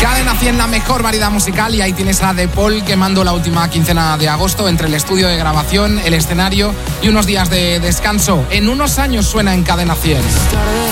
Cadena 100, la mejor variedad musical, y ahí tienes a The Paul quemando la última quincena de agosto entre el estudio de grabación, el escenario y unos días de descanso. En unos años suena en Cadena 100.